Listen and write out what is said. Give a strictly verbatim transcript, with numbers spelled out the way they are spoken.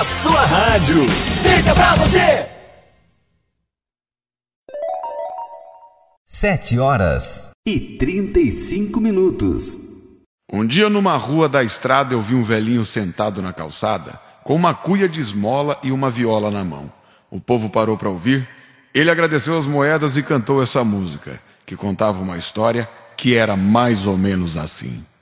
sua rádio. Fica pra você. Sete horas e trinta e cinco minutos. Um dia numa rua da estrada eu vi um velhinho sentado na calçada com uma cuia de esmola e uma viola na mão. O povo parou para ouvir. Ele agradeceu as moedas e cantou essa música, que contava uma história que era mais ou menos assim.